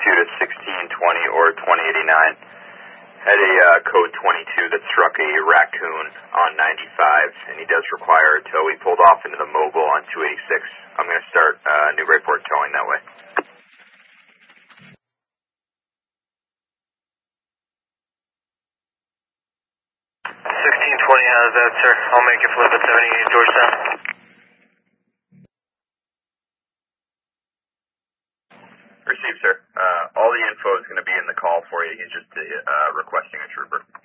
to 1620 or 2089. Had a code 22 that struck a raccoon on 95, and he does require a tow. He pulled off into the mobile on 286. I'm going to start Newburyport towing that way. 1620 has that, sir. I'll make it flip at 78 Georgetown. Received, sir. All the info is going to be in the call for you. He's just requesting a trooper.